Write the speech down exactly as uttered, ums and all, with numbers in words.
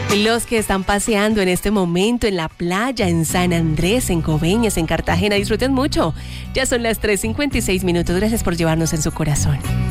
Los que están paseando en este momento en la playa, en San Andrés, en Coveñas, en Cartagena, disfruten mucho. Ya son las tres cincuenta y seis minutos. Gracias por llevarnos en su corazón.